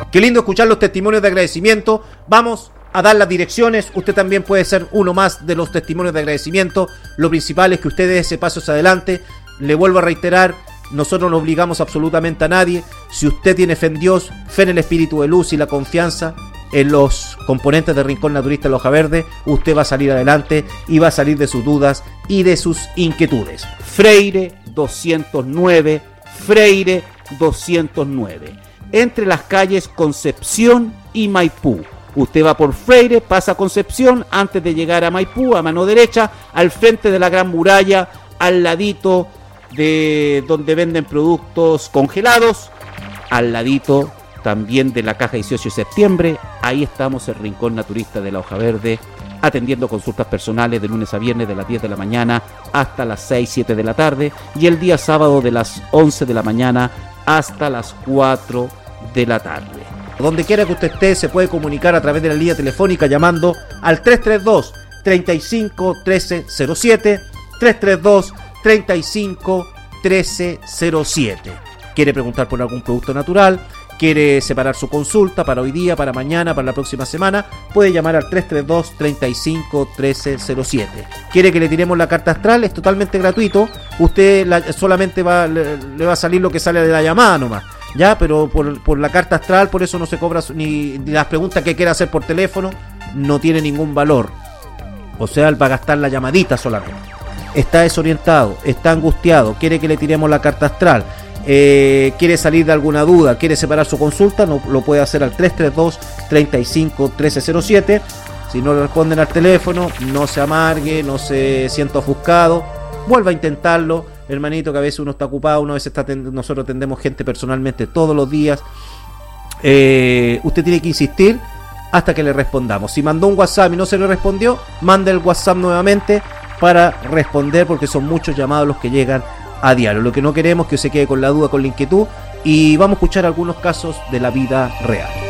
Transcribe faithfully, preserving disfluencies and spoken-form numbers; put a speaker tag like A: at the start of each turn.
A: Qué lindo escuchar los testimonios de agradecimiento. Vamos a dar las direcciones. Usted también puede ser uno más de los testimonios de agradecimiento. Lo principal es que usted dé ese paso hacia adelante. Le vuelvo a reiterar, nosotros no obligamos absolutamente a nadie. Si usted tiene fe en Dios, fe en el espíritu de luz y la confianza en los componentes de Rincón Naturista de La Hoja Verde, usted va a salir adelante y va a salir de sus dudas y de sus inquietudes. Freire doscientos nueve, Freire doscientos nueve, entre las calles Concepción y Maipú. Usted va por Freire, pasa a Concepción, antes de llegar a Maipú, a mano derecha, al frente de la Gran Muralla, al ladito de donde venden productos congelados, al ladito también de la caja dieciocho de septiembre. Ahí estamos, el Rincón Naturista de La Hoja Verde, atendiendo consultas personales de lunes a viernes de las diez de la mañana hasta las seis, siete de la tarde, y el día sábado de las once de la mañana hasta las cuatro de la tarde. Donde quiera que usted esté, se puede comunicar a través de la línea telefónica llamando al tres tres dos, tres cinco uno tres cero siete, tres tres dos, tres cinco uno tres cero siete. ¿Quiere preguntar por algún producto natural? ¿Quiere separar su consulta para hoy día, para mañana, para la próxima semana? Puede llamar al tres tres dos, tres cinco uno tres cero siete. ¿Quiere que le tiremos la carta astral? Es totalmente gratuito. Usted la, solamente va, le, le va a salir lo que sale de la llamada nomás. Ya, pero por, por la carta astral, por eso no se cobra ni, ni las preguntas que quiera hacer por teléfono, no tiene ningún valor. O sea, él va a gastar la llamadita solamente. Está desorientado, está angustiado, quiere que le tiremos la carta astral, eh, quiere salir de alguna duda, quiere separar su consulta, no, lo puede hacer al tres tres dos, tres cinco uno tres cero siete. Si no le responden al teléfono, no se amargue, no se sienta ofuscado, vuelva a intentarlo, hermanito, que a veces uno está ocupado, uno a veces está atendiendo, nosotros atendemos gente personalmente todos los días. Eh, usted tiene que insistir hasta que le respondamos. Si mandó un WhatsApp y no se le respondió, mande el WhatsApp nuevamente para responder, porque son muchos llamados los que llegan a diario. Lo que no queremos es que se quede con la duda, con la inquietud, y vamos a escuchar algunos casos de la vida real.